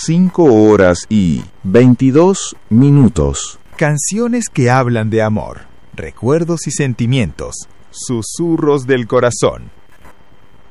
5 horas y 22 minutos. Canciones que hablan de amor, recuerdos y sentimientos, susurros del corazón.